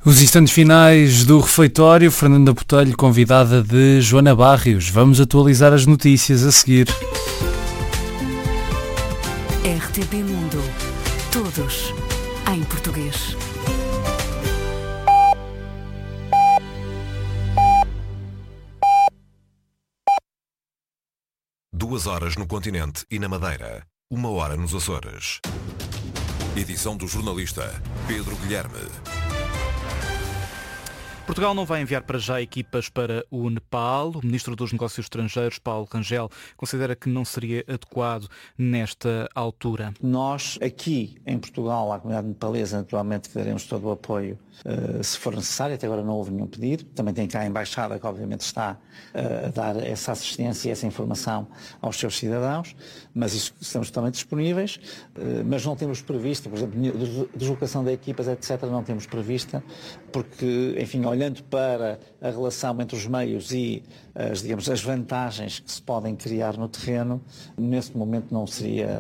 Os instantes finais do refeitório, Fernanda Botelho, convidada de Joana Barrios. Vamos atualizar as notícias a seguir. RTP Mundo. Todos em português. Duas horas no continente e na Madeira. 1 hora nos Açores. Edição do jornalista Pedro Guilherme. Portugal não vai enviar para já equipas para o Nepal. O Ministro dos Negócios Estrangeiros, Paulo Rangel, considera que não seria adequado nesta altura. Nós, aqui em Portugal, à comunidade nepalesa, naturalmente daremos todo o apoio se for necessário. Até agora não houve nenhum pedido. Também tem cá a Embaixada, que obviamente está a dar essa assistência e essa informação aos seus cidadãos, mas isso, estamos totalmente disponíveis, mas não temos prevista, por exemplo, deslocação de equipas, etc., não temos prevista, porque, enfim, olhando para a relação entre os meios e as vantagens que se podem criar no terreno, neste momento não seria,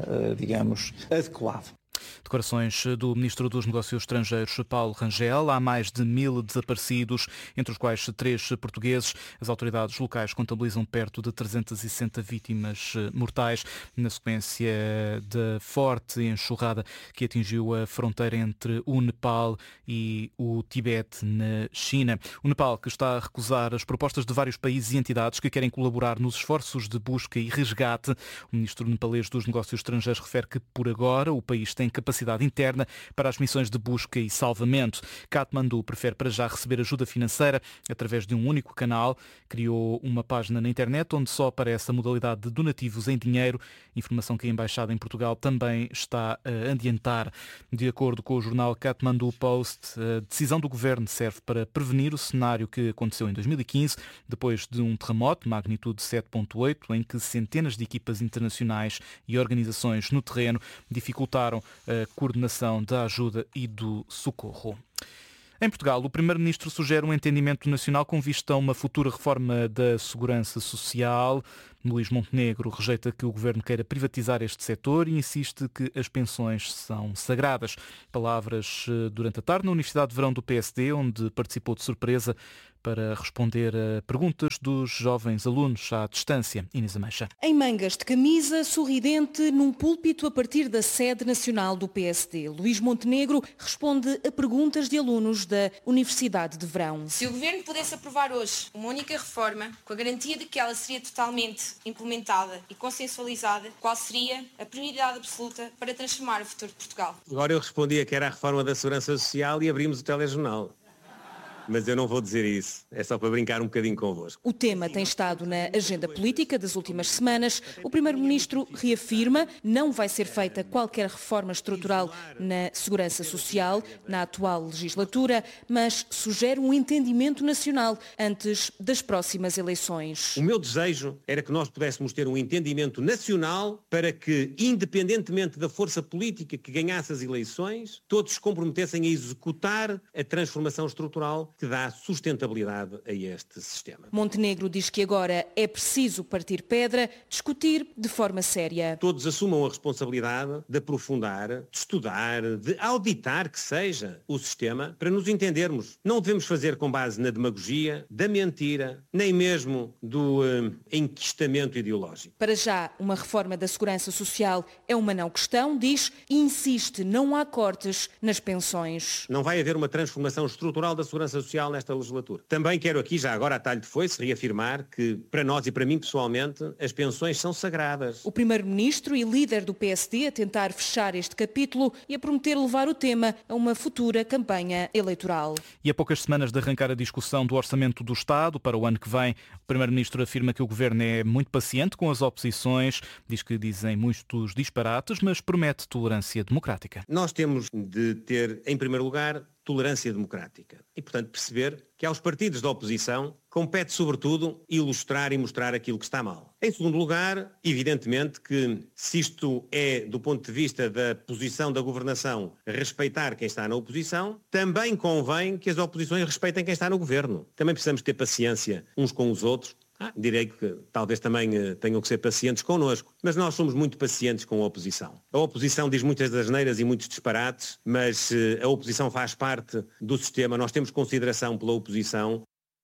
adequado. Declarações do Ministro dos Negócios Estrangeiros, Paulo Rangel. Há mais de 1000 desaparecidos, entre os quais 3 portugueses. As autoridades locais contabilizam perto de 360 vítimas mortais, na sequência da forte enxurrada que atingiu a fronteira entre o Nepal e o Tibete, na China. O Nepal, que está a recusar as propostas de vários países e entidades que querem colaborar nos esforços de busca e resgate. O Ministro nepalês dos Negócios Estrangeiros refere que, por agora, o país tem capacidade interna para as missões de busca e salvamento. Katmandu prefere para já receber ajuda financeira através de um único canal. Criou uma página na internet onde só aparece a modalidade de donativos em dinheiro, informação que a Embaixada em Portugal também está a adiantar. De acordo com o jornal Kathmandu Post, a decisão do governo serve para prevenir o cenário que aconteceu em 2015, depois de um terremoto de magnitude 7.8, em que centenas de equipas internacionais e organizações no terreno dificultaram a coordenação da ajuda e do socorro. Em Portugal, o Primeiro-Ministro sugere um entendimento nacional com vista a uma futura reforma da segurança social. Luís Montenegro rejeita que o Governo queira privatizar este setor e insiste que as pensões são sagradas. Palavras durante a tarde na Universidade de Verão do PSD, onde participou de surpresa para responder a perguntas dos jovens alunos à distância. Inês Ameixa. Em mangas de camisa, sorridente, num púlpito a partir da sede nacional do PSD, Luís Montenegro responde a perguntas de alunos da Universidade de Verão. Se o Governo pudesse aprovar hoje uma única reforma, com a garantia de que ela seria totalmente implementada e consensualizada, qual seria a prioridade absoluta para transformar o futuro de Portugal? Agora eu respondia que era a reforma da Segurança Social e abrimos o telejornal. Mas eu não vou dizer isso, é só para brincar um bocadinho convosco. O tema tem estado na agenda política das últimas semanas. O Primeiro-Ministro reafirma que não vai ser feita qualquer reforma estrutural na segurança social na atual legislatura, mas sugere um entendimento nacional antes das próximas eleições. O meu desejo era que nós pudéssemos ter um entendimento nacional para que, independentemente da força política que ganhasse as eleições, todos se comprometessem a executar a transformação estrutural que dá sustentabilidade a este sistema. Montenegro diz que agora é preciso partir pedra, discutir de forma séria. Todos assumam a responsabilidade de aprofundar, de estudar, de auditar que seja o sistema para nos entendermos. Não devemos fazer com base na demagogia, da mentira, nem mesmo do enquistamento ideológico. Para já, uma reforma da segurança social é uma não questão, diz, e insiste, não há cortes nas pensões. Não vai haver uma transformação estrutural da segurança social nesta legislatura. Também quero aqui, já agora a talho de foice, reafirmar que, para nós e para mim pessoalmente, as pensões são sagradas. O Primeiro-Ministro e líder do PSD a tentar fechar este capítulo e a prometer levar o tema a uma futura campanha eleitoral. E a poucas semanas de arrancar a discussão do Orçamento do Estado para o ano que vem, o Primeiro-Ministro afirma que o Governo é muito paciente com as oposições, diz que dizem muitos disparates, mas promete tolerância democrática. Nós temos de ter, em primeiro lugar, tolerância democrática. E, portanto, perceber que aos partidos da oposição compete, sobretudo, ilustrar e mostrar aquilo que está mal. Em segundo lugar, evidentemente que se isto é, do ponto de vista da posição da governação, respeitar quem está na oposição, também convém que as oposições respeitem quem está no governo. Também precisamos ter paciência uns com os outros, Direi que talvez também tenham que ser pacientes connosco, mas nós somos muito pacientes com a oposição. A oposição diz muitas asneiras e muitos disparates, mas a oposição faz parte do sistema, nós temos consideração pela oposição.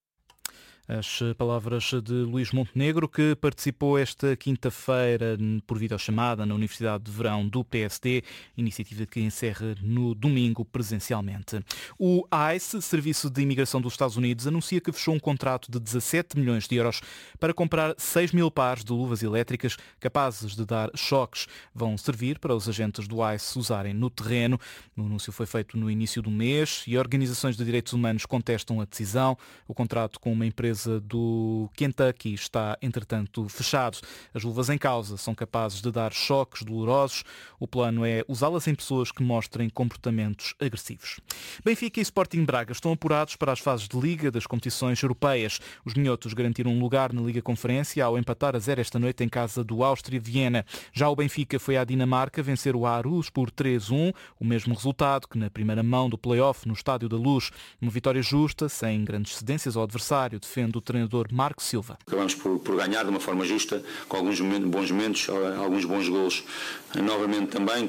As palavras de Luís Montenegro, que participou esta quinta-feira por videochamada na Universidade de Verão do PSD, iniciativa que encerra no domingo presencialmente. O ICE, Serviço de Imigração dos Estados Unidos, anuncia que fechou um contrato de 17 milhões de euros para comprar 6 mil pares de luvas elétricas capazes de dar choques. Vão servir para os agentes do ICE usarem no terreno. O anúncio foi feito no início do mês e organizações de direitos humanos contestam a decisão. O contrato com uma empresa do Kentucky está, entretanto, fechado. As luvas em causa são capazes de dar choques dolorosos. O plano é usá-las em pessoas que mostrem comportamentos agressivos. Benfica e Sporting Braga estão apurados para as fases de Liga das competições europeias. Os minhotos garantiram um lugar na Liga Conferência ao empatar a 0 esta noite em casa do Áustria Viena. Já o Benfica foi à Dinamarca vencer o Aarhus por 3-1, o mesmo resultado que na primeira mão do play-off no Estádio da Luz. Uma vitória justa, sem grandes cedências ao adversário, defende o treinador Marco Silva. Acabamos por ganhar de uma forma justa, com alguns bons momentos, alguns bons golos, novamente também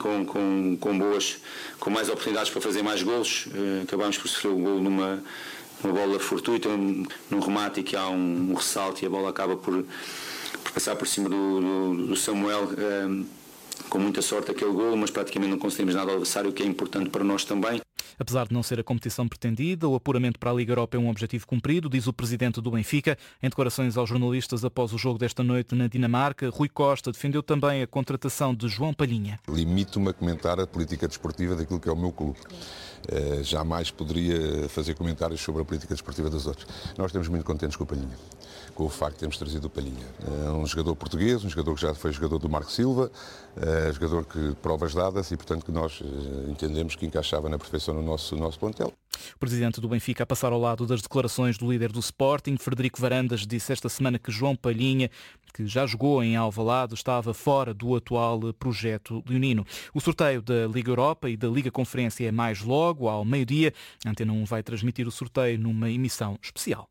com mais oportunidades para fazer mais golos. Acabamos por sofrer o golo numa bola fortuita, num remate que há um ressalto e a bola acaba por passar por cima do Samuel, com muita sorte aquele golo, mas praticamente não conseguimos nada ao adversário, o que é importante para nós também. Apesar de não ser a competição pretendida, o apuramento para a Liga Europa é um objetivo cumprido, diz o presidente do Benfica. Em declarações aos jornalistas após o jogo desta noite na Dinamarca, Rui Costa defendeu também a contratação de João Palhinha. Limito-me a comentar a política desportiva daquilo que é o meu clube. Jamais poderia fazer comentários sobre a política desportiva dos outros. Nós estamos muito contentes com o Palhinha, com o facto de termos trazido o Palhinha. Um jogador português, um jogador que já foi jogador do Marco Silva, jogador que provas dadas e, portanto, que nós entendemos que encaixava na perfeição no nosso plantel. O presidente do Benfica a passar ao lado das declarações do líder do Sporting, Frederico Varandas, disse esta semana que João Palhinha, que já jogou em Alvalade, estava fora do atual projeto leonino. O sorteio da Liga Europa e da Liga Conferência é mais logo, ao meio-dia. A Antena 1 vai transmitir o sorteio numa emissão especial.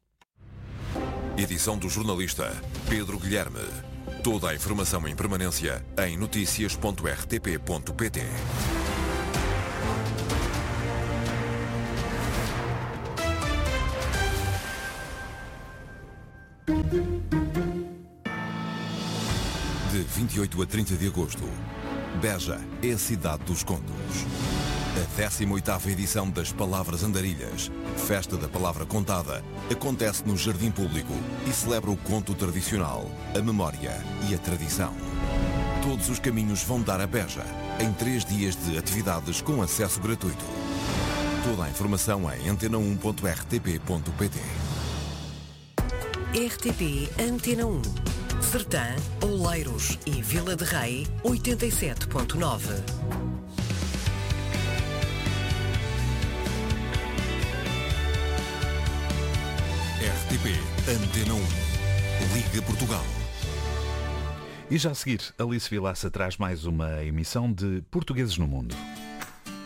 Edição do jornalista Pedro Guilherme. Toda a informação em permanência em noticias.rtp.pt. De 28 a 30 de agosto, Beja é a cidade dos contos. A 18ª edição das Palavras Andarilhas, Festa da Palavra Contada, acontece no Jardim Público e celebra o conto tradicional, a memória e a tradição. Todos os caminhos vão dar a Beja, em 3 dias de atividades com acesso gratuito. Toda a informação em antena1.rtp.pt. RTP Antena 1. Sertã, Oleiros e Vila de Rei, 87.9. RTP Antena 1. Liga Portugal. E já a seguir, Alice Vilaça traz mais uma emissão de Portugueses no Mundo.